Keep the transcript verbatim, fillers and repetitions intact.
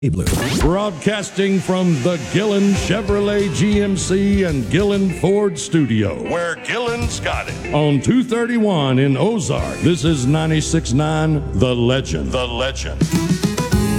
Blue. Broadcasting from the Gillen Chevrolet G M C and Gillen Ford studio, where Gillen's got it. On two thirty-one in Ozark, this is ninety-six point nine The Legend. The Legend.